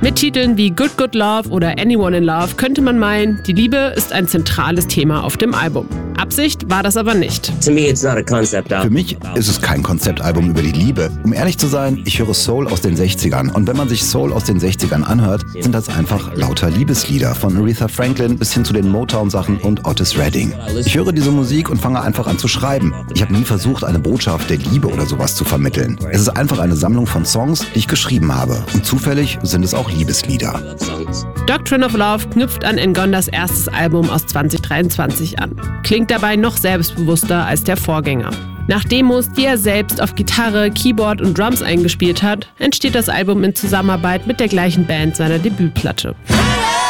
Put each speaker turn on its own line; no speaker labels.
Mit Titeln wie Good Good Love oder Anyone in Love könnte man meinen, die Liebe ist ein zentrales Thema auf dem Album. Absicht war das aber nicht.
Für mich ist es kein Konzeptalbum über die Liebe. Um ehrlich zu sein, ich höre Soul aus den 60ern. Und wenn man sich Soul aus den 60ern anhört, sind das einfach lauter Liebeslieder. Von Aretha Franklin bis hin zu den Motown-Sachen und Otis Redding. Ich höre diese Musik und fange einfach an zu schreiben. Ich habe nie versucht, eine Botschaft der Liebe oder sowas zu vermitteln. Es ist einfach eine Sammlung von Songs, die ich geschrieben habe. Und zufällig sind es auch Liebeslieder.
Doctrine of Love knüpft an Ngondas erstes Album aus 2023 an. Klingt dabei noch selbstbewusster als der Vorgänger. Nach Demos, die er selbst auf Gitarre, Keyboard und Drums eingespielt hat, entsteht das Album in Zusammenarbeit mit der gleichen Band seiner Debütplatte.